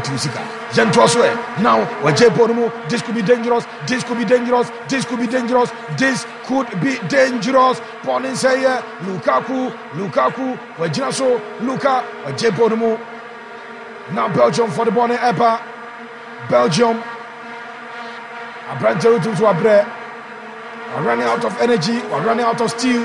Usika. Jentoswe. Now, Wajeponumu. This could be dangerous. This could be dangerous. This could be dangerous. This could be dangerous. Poninseye. Lukaku. Wajinaso. Luka. Wajeponumu. Now, Belgium for the Bonnie Epa. Belgium. Abrante to Abre. We're running out of energy. We're running out of steel.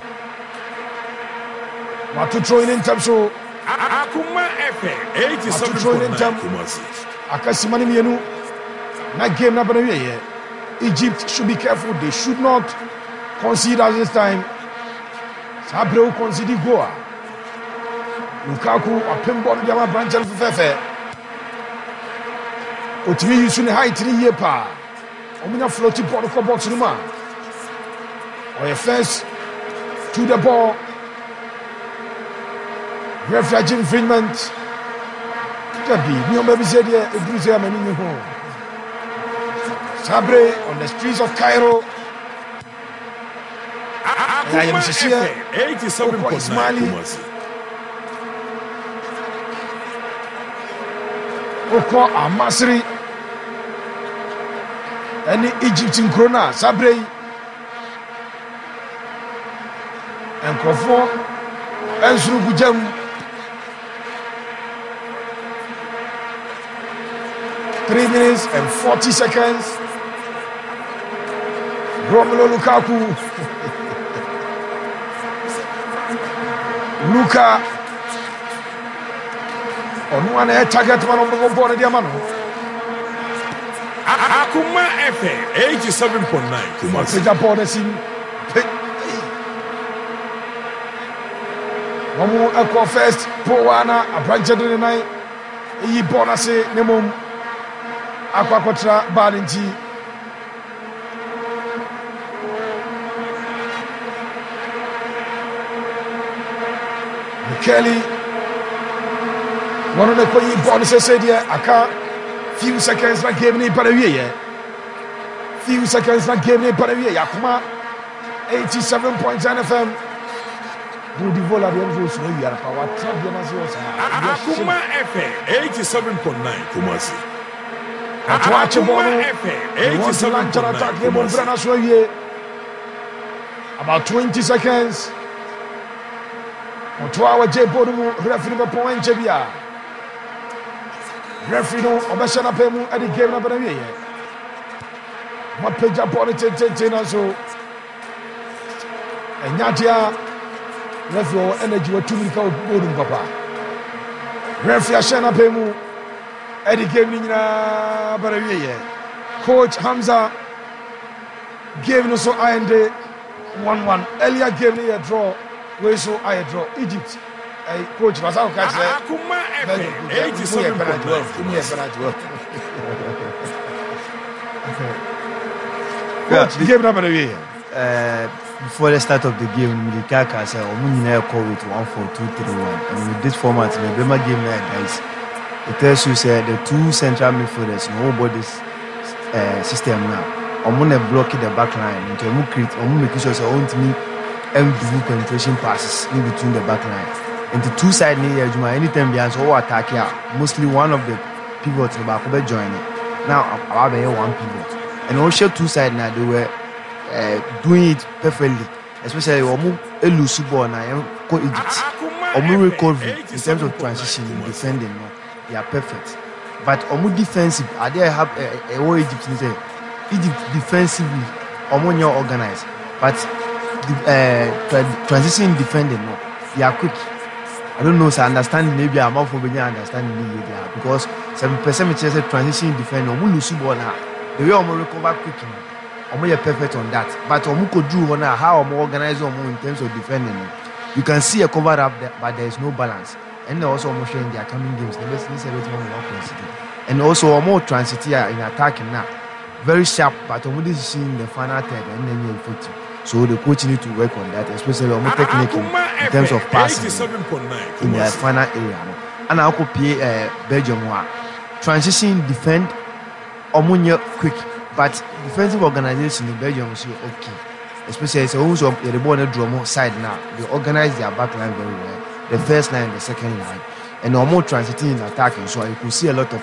We're to throw in terms of Akuma Efe 87.9 Akasimani Mienu. Na game na bana Egypt should be careful. They should not concede at this time. Sabre will concede goal. Lukaku apembo no jama branch fefe. Otimi yusu ne height ni here pa. Omunya floating ball ko box no ma. Oye first to the ball. Referee infringement. Gabi, mi on baby said here, Idris Yamani home. Sabre on the streets of Cairo. I am Shishia 87.9 Oko Amasri. Any Egyptian krona, Sabre. And Krofo. And Surugujam. 3 minutes and 40 seconds. Romelu Lukaku. Luka. On one target man on the board of Diamano. Akuma Efe 87.9 Kumasi. Japonesin. Mamu Eko first. Powana. A branch of the night. He bonase Nemum. Aquacotra Balinti. Kelly. One of the bonuses said here, Aka. Few seconds like game in Paraguay. Few seconds like game in Paraguay. Yakuma 87.9 FM. Good vola the envoys no yara power trap the Mazos. Akuma Efe 87.9 Kumasi. Watch a ball. About 20 seconds. Otoa Jebodu referee the point Jebia. Referee no Obashana Pemu at the game number 8. What page up on it so. And Yatia referee energy were 2 minutes golden papa. Referee Ashana Pemu. Eddie gave me Coach Hamza gave no so iron day 1-1. Earlier gave me a draw. We so I draw Egypt. Coach was out catch there. Akuma Efe 87.9 Coach gave number before the start of the game, Milikaka said, "Omunina call with 1-4-2-3-1." And with this format, the Bema game now, guys. It tells you say the two central midfielders nobody's system now. Omuna block the back line into a create make sure so want me do penetration passes in between the back line. And the two side near Juma anytime they answer or attack here. Mostly one of the pivots the back will join it. Now I have one pivot. And also two side now they were doing it perfectly. Especially Omu Elusu ball now Egypt. Omu recovery in terms of transition and defending now. They are perfect, but omu defensive. I dare have a war Egypt in say Egypt defensively omu not organized, but transition defending no. They are quick. I don't know. So understanding maybe I'm not for being understanding the because 7% chance transition defending omu lose ball now. The way omu recover quickly, omu are perfect on that. But omu could do on how omu organize omu in terms of defending. You can see a cover up there, but there is no balance. And also almost showing their coming games. The best is and also more transit here in attacking now. Very sharp, but already seeing the final third and then you'll fit. So the coach need to work on that, especially on technique in terms of passing in the final area. And I could play Belgium transition defend omunye quick, but defensive organization in Belgium is okay. Especially also the ball on side now. They organize their back line very well. The first line, the second line, and no more transiting in attacking. So you could see a lot of